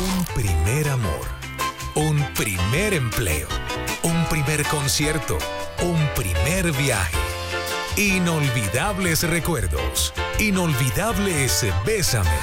Un primer amor, un primer empleo, un primer concierto, un primer viaje. Inolvidables recuerdos, inolvidables Bésame.